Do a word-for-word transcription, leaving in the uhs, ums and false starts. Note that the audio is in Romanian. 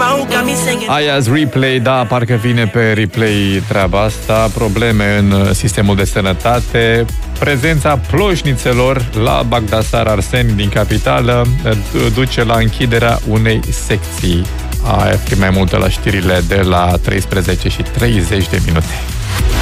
Aya's Replay, da, parcă vine pe replay treaba asta. Probleme în sistemul de sănătate. Prezența ploșnițelor la Bagdasar Arseni din capitală duce la închiderea unei secții. Aia fi mai multe la știrile de la treisprezece și treizeci de minute.